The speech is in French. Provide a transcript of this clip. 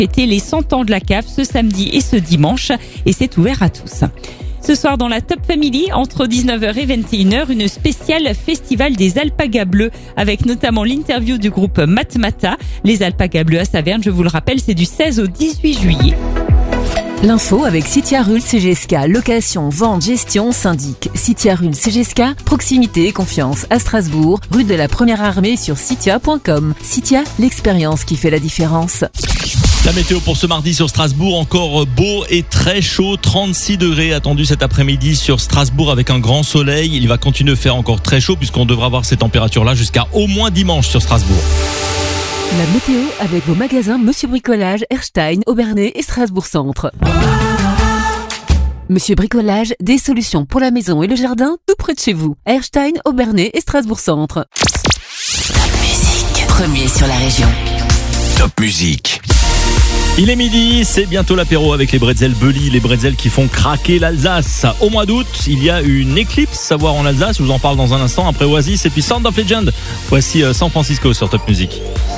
fêter les 100 ans de la cave ce samedi et ce dimanche et c'est ouvert à tous. Ce soir dans la Top Family, entre 19h et 21h, une spéciale festival des alpagas bleus avec notamment l'interview du groupe Matmata. Les alpagas bleus à Saverne, je vous le rappelle, c'est du 16 au 18 juillet. L'info avec Citia Rul CGSK, location, vente, gestion, syndic. Citia Rul CGSK, proximité et confiance à Strasbourg, rue de la Première Armée sur citia.com. Citia, l'expérience qui fait la différence. La météo pour ce mardi sur Strasbourg, encore beau et très chaud, 36 degrés attendus cet après-midi sur Strasbourg avec un grand soleil. Il va continuer de faire encore très chaud puisqu'on devra avoir ces températures-là jusqu'à au moins dimanche sur Strasbourg. La météo avec vos magasins Monsieur Bricolage, Erstein, Aubernais et Strasbourg Centre. Monsieur Bricolage, des solutions pour la maison et le jardin tout près de chez vous. Erstein, Aubernais et Strasbourg Centre. Top Musique, premier sur la région. Top Musique. Il est midi, c'est bientôt l'apéro avec les bretzels Belly, les bretzels qui font craquer l'Alsace. Au mois d'août, il y a une éclipse à voir en Alsace, je vous en parle dans un instant après Oasis et puis Sound of Legend. Voici San Francisco sur Top Musique.